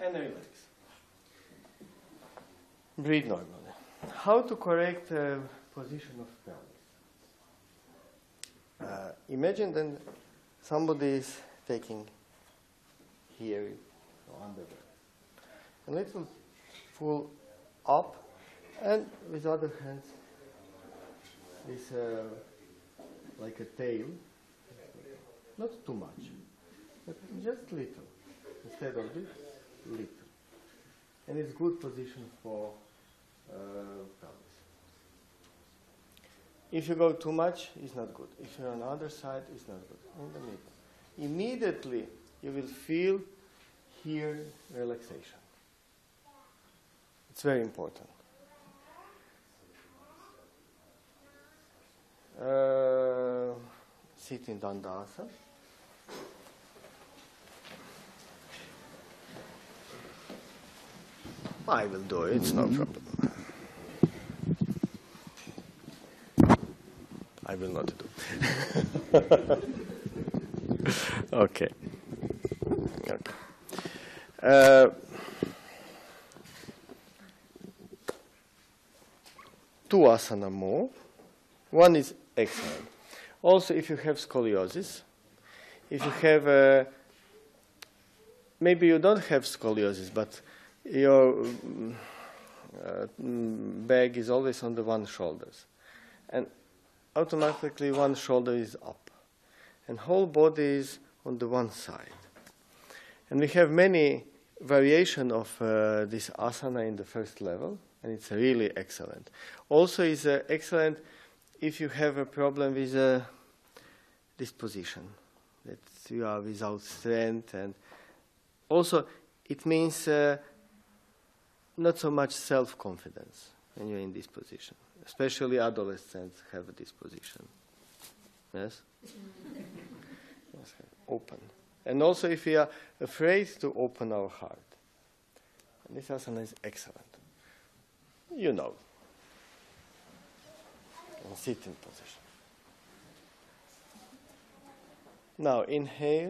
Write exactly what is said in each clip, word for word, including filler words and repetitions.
and relax. Breathe normally. How to correct uh, position of pelvis? Uh, imagine then somebody is taking here or under there. A little pull up, and with other hands, this uh, like a tail. Not too much, but just little. Instead of this, little. And it's good position for uh, pelvis. If you go too much, it's not good. If you're on the other side, it's not good. In the middle. Immediately, you will feel here relaxation. It's very important. Uh, sit in Dandasana. I will do it, it's no problem. I will not do. Okay. Okay. Uh, two asana more. One is excellent. Also, if you have scoliosis, if you have, uh, maybe you don't have scoliosis, but your uh, bag is always on the one shoulders, and automatically one shoulder is up, and whole body is on the one side. And we have many variation of uh, this asana in the first level, and it's really excellent. Also, is uh, excellent if you have a problem with uh, this position, that you are without strength, and also it means uh, not so much self-confidence when you're in this position. Especially adolescents have this position. Yes? Yes, open. And also if we are afraid to open our heart. And this asana is excellent. You know. And sit in position. Now inhale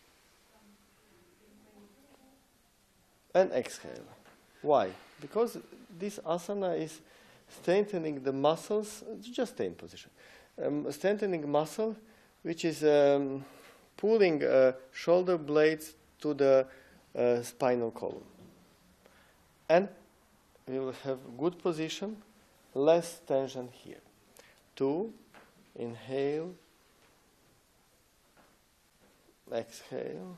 and exhale. Why? Because this asana is strengthening the muscles, just stay in position, um, strengthening muscle which is um, pulling uh, shoulder blades to the uh, spinal column. And we will have good position, less tension here. Two, inhale, exhale,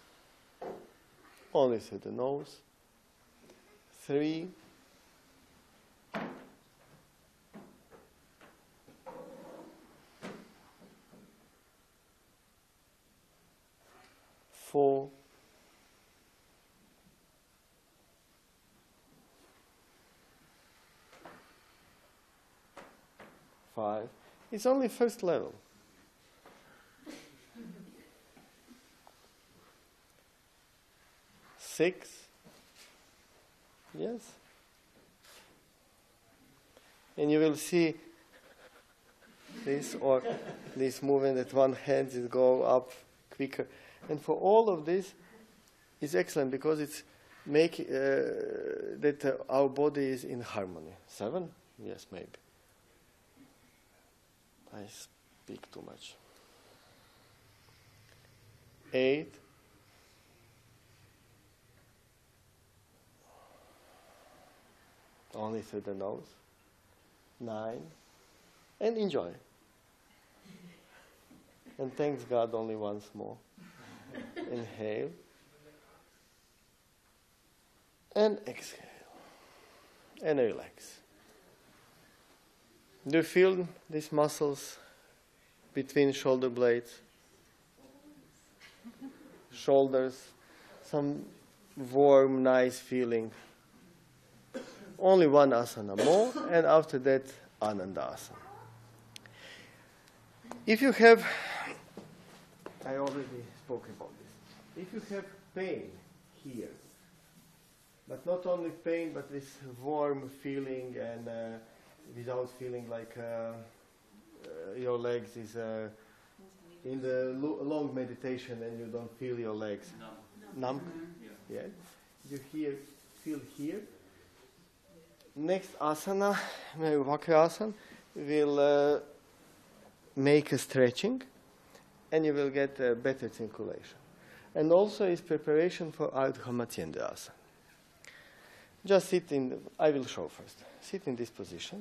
only through the nose. Three, four, five. It's only first level. Six. Yes. And you will see this or this movement that one hand is go up quicker. And for all of this, it's excellent because it's make uh, that uh, our body is in harmony. Seven? Yes, maybe. I speak too much. Eight. Only through the nose. Nine. And enjoy. And thanks God only once more. Inhale. And exhale. And relax. Do you feel these muscles between shoulder blades? Shoulders. Some warm, nice feeling. Only one asana more, and after that, Anandasana. If you have, I already spoke about this. If you have pain here, but not only pain, but this warm feeling and uh, without feeling like uh, uh, your legs is uh, in the lo long meditation and you don't feel your legs. Numb. Numb? Yeah. Yeah. you here feel here. Next asana, Vakrasana, will uh, make a stretching, and you will get a better circulation. And also is preparation for Ardha Matyendra asana. Just sit in, the, I will show first. Sit in this position.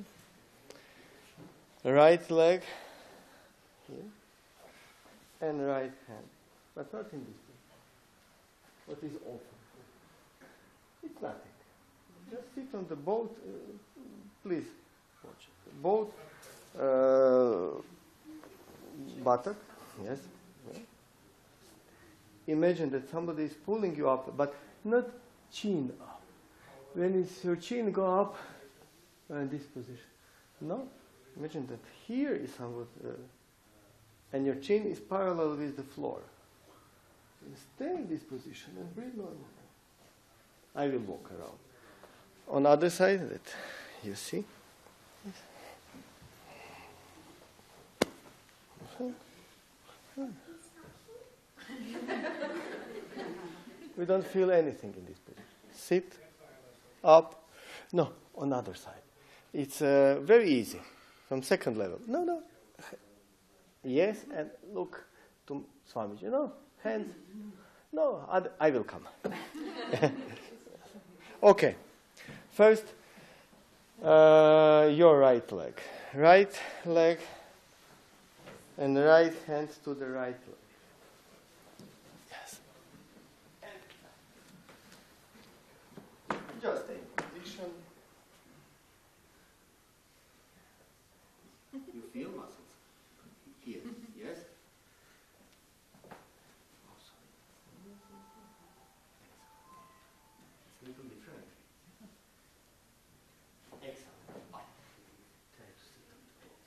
Right leg here, and right hand, but not in this position. What is open? It's nothing. Just sit on the boat. Uh, please watch it. Boat, uh, buttock, yes. Yeah. Imagine that somebody is pulling you up, but not chin up. When it's your chin go up, uh, in this position. No. Imagine that here is somewhat, uh, and your chin is parallel with the floor. And stay in this position and breathe normally. I will walk around. On the other side, that you see. Yes. We don't feel anything in this position. Sit, up. No, on the other side. It's uh, very easy. From second level. No, no. Yes, and look to Swamiji. No, hands. No, I'd, I will come. Okay. First, uh, your right leg. Right leg and right hand to the right leg. Yes. Just stay in position. You feel muscles here, yes? Oh, sorry. It's a little different. Excellent. Up. Try to sit on the boat.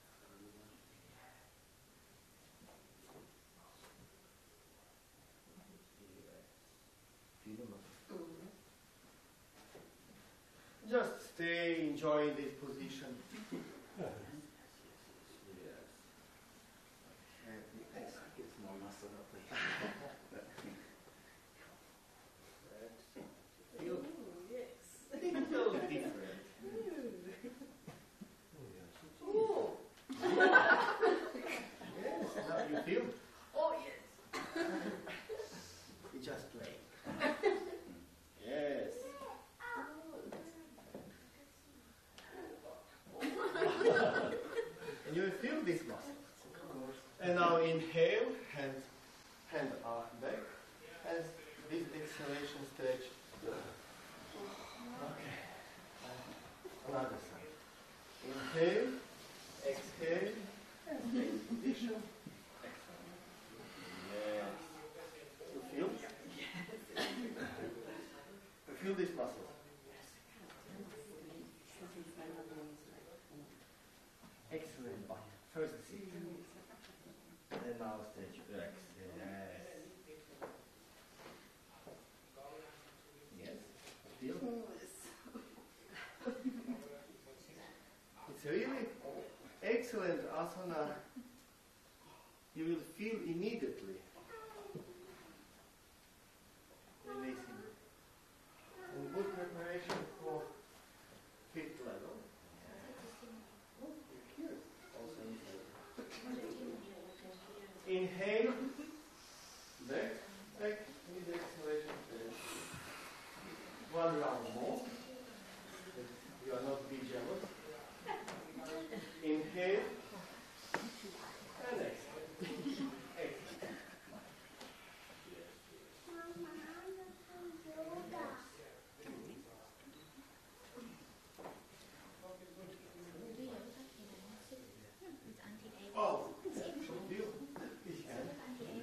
Feel the muscles. Just stay, enjoy this position. And now inhale, hand, hand uh, back, and this exhalation stretch. Okay. Uh, another side. Inhale, exhale, and stay in position. Yes. You feel? Yes. You feel this muscle? Excellent. First sit. And now stretch back. Yes. Yes. Feel? It's really excellent asana. You will feel immediately. Releasing. And good preparation for fifth level. Here. Also inhale, back, back, with exhalation. One round more. You are not be jealous. Inhale, and exhale. Exhale. Oh, so feel.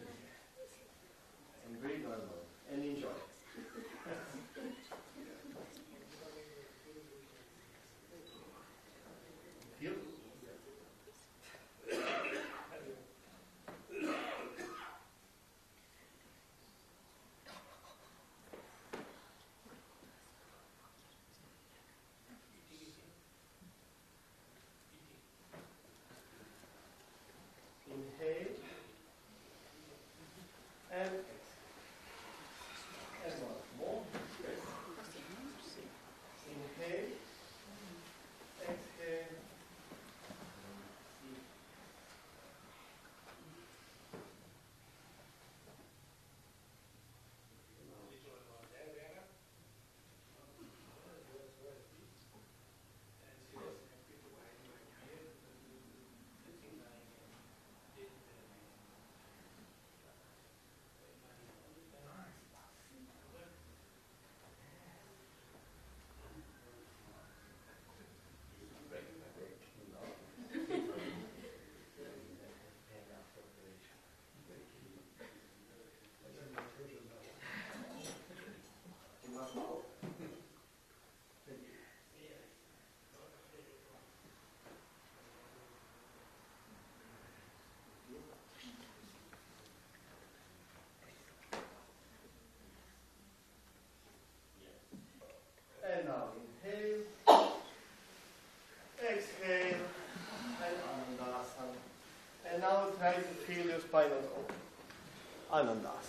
And now try to feel your spinal column. Anandas.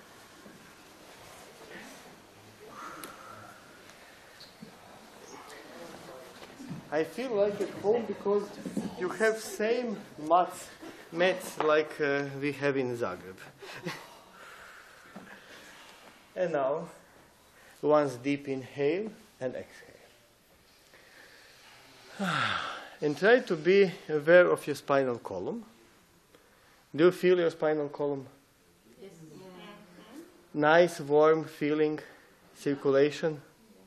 I feel like at home because you have same mats, mats like uh, we have in Zagreb. And now, once deep inhale and exhale. And try to be aware of your spinal column. Do you feel your spinal column? Yes. Nice, warm feeling, circulation.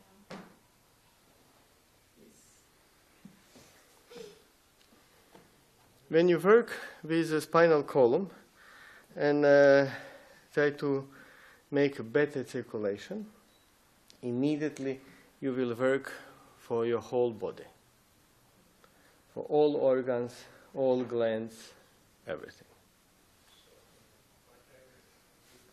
When you work with the spinal column and uh, try to make a better circulation, immediately you will work for your whole body, for all organs, all glands, everything.